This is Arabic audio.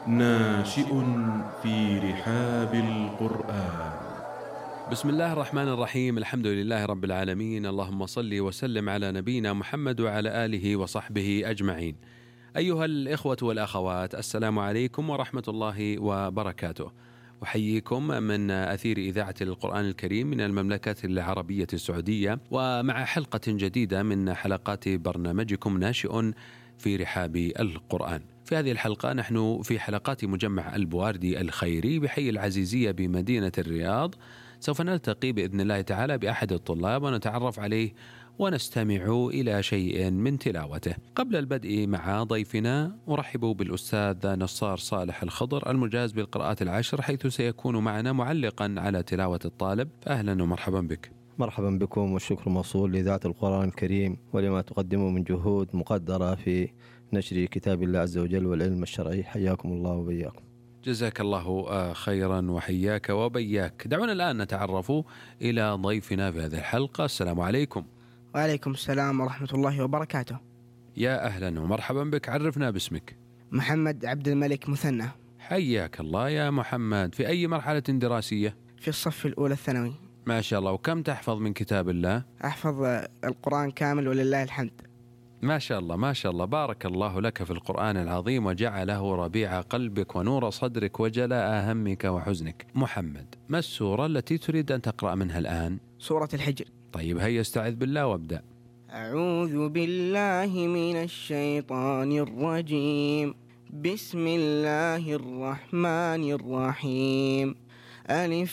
ناشئ في رحاب القرآن. بسم الله الرحمن الرحيم. الحمد لله رب العالمين، اللهم صل وسلم على نبينا محمد وعلى آله وصحبه أجمعين. أيها الإخوة والأخوات، السلام عليكم ورحمة الله وبركاته. أحييكم من أثير إذاعة القرآن الكريم من المملكة العربية السعودية، ومع حلقة جديدة من حلقات برنامجكم ناشئ في رحاب القرآن. في هذه الحلقة نحن في حلقات مجمع البواردي الخيري بحي العزيزية بمدينة الرياض. سوف نلتقي بإذن الله تعالى بأحد الطلاب ونتعرف عليه ونستمع إلى شيء من تلاوته. قبل البدء مع ضيفنا أرحب بالأستاذ نصار صالح الخضر المجاز بالقراءات العشر، حيث سيكون معنا معلقا على تلاوة الطالب. فأهلا ومرحبا بك. مرحبا بكم، والشكر موصول لإذاعة القرآن الكريم ولما تقدمه من جهود مقدرة في نشر كتاب الله عز وجل والعلم الشرعي. حياكم الله وبياكم. جزاك الله خيرا وحياك وبياك. دعونا الآن نتعرف إلى ضيفنا في هذه الحلقة. السلام عليكم. وعليكم السلام ورحمة الله وبركاته. يا أهلا ومرحبا بك، عرفنا باسمك. محمد عبد الملك مثنى. حياك الله يا محمد. في أي مرحلة دراسية؟ في الصف الأولى الثانوي. ما شاء الله. وكم تحفظ من كتاب الله؟ أحفظ القرآن كامل ولله الحمد. ما شاء الله ما شاء الله، بارك الله لك في القرآن العظيم وجعله ربيع قلبك ونور صدرك وجلاء همك وحزنك. محمد، ما السورة التي تريد أن تقرأ منها الآن؟ سورة الحجر. طيب هيا استعذ بالله وابدأ. أعوذ بالله من الشيطان الرجيم. بسم الله الرحمن الرحيم. ألف